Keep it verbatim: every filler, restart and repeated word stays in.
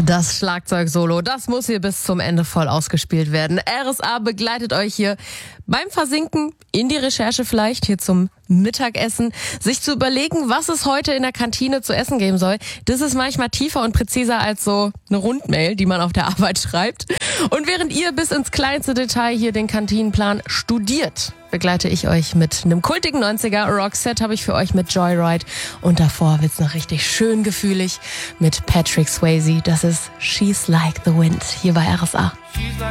Das Schlagzeug-Solo, das muss hier bis zum Ende voll ausgespielt werden. R S A begleitet euch hier beim Versinken in die Recherche vielleicht, hier zum Mittagessen, sich zu überlegen, was es heute in der Kantine zu essen geben soll. Das ist manchmal tiefer und präziser als so eine Rundmail, die man auf der Arbeit schreibt. Und während ihr bis ins kleinste Detail hier den Kantinenplan studiert, begleite ich euch mit einem kultigen neunziger Rockset, habe ich für euch mit Joyride. Und davor wird's noch richtig schön gefühlig mit Patrick Swayze. Das ist She's Like the Wind hier bei R S A.